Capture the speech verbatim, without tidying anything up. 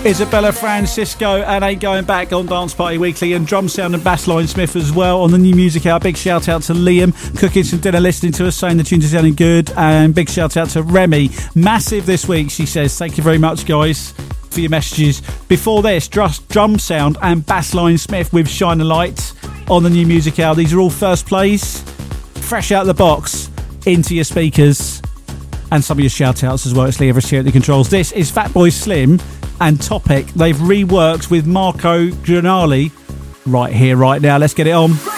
Isabella Francisco and Ain't Going Back on Dance Party Weekly, and Drum Sound and Bassline Smith as well on the new music hour. Big shout out to Liam, cooking some dinner, listening to us, saying the tunes are sounding good, and big shout out to Remy, massive this week, she says. Thank you very much, guys, for your messages. Before this, Drum Sound and Bassline Smith with Shine a Light on the new music hour. These are all first plays, fresh out of the box, into your speakers, and some of your shout outs as well. It's Lee Everest here at the controls. This is Fatboy Slim and Topic. They've reworked with Marco Granali right here, right now. Let's get it on.